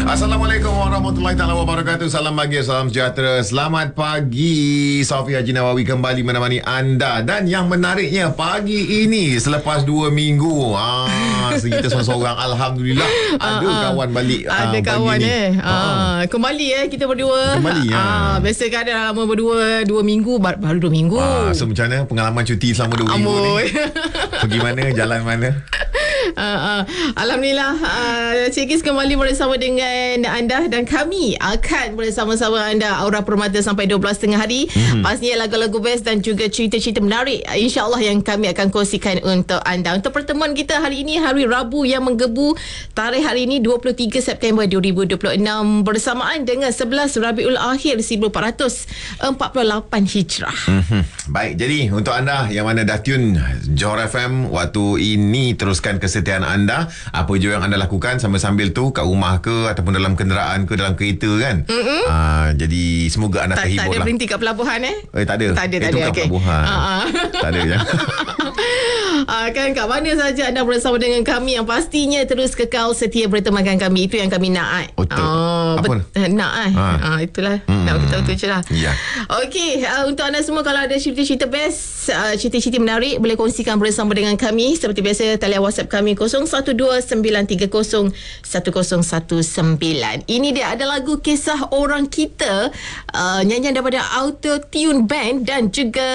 Assalamualaikum warahmatullahi taala wabarakatuh. Salam bahagia, salam sejahtera. Selamat pagi. Sofi Haji Nawawi kembali menemani anda. Dan yang menariknya, pagi ini selepas 2 minggu, kita seorang-seorang alhamdulillah ada kawan balik. Ada kawan kembali kita berdua. Kembali biasa kan ada lama berdua 2 minggu, baru 2 minggu. So macam mana pengalaman cuti selama 2 minggu ni? Pergi mana, jalan mana? Alhamdulillah, Cik Kis kembali bersama dengan anda dan kami akan bersama-sama anda Aura Permata sampai 12.30 hari. Pastinya lagu-lagu best dan juga cerita-cerita menarik, insya-Allah, yang kami akan kongsikan untuk anda. Untuk pertemuan kita hari ini, hari Rabu yang menggebu, tarikh hari ini 23 September 2026 bersamaan dengan 11 Rabiul Akhir 1448 Hijrah. Baik, jadi untuk anda yang mana dah tune Johor FM waktu ini, teruskan kesetiaan anda. Apa je yang anda lakukan sambil-sambil tu, kat rumah ke ataupun dalam kenderaan ke, dalam kereta kan. Jadi semoga anda terhibur lah. Tak ada berhenti kat pelabuhan tak ada. Tak ada. Itu kan pelabuhan. Tak ada je. Kan kat mana saja anda bersama dengan kami, yang pastinya terus kekal setia bertemankan kami. Itu yang kami nak. Apa? Nak itulah. Nak kita tu je lah. Ya. Okey, untuk anda semua, kalau ada cerita-cerita best, cerita-cerita menarik, boleh kongsikan bersama dengan kami. Seperti biasa, talian WhatsApp kami 0129301019. Ini dia, ada lagu Kisah Orang Kita, nyanyian daripada Auto Tune Band dan juga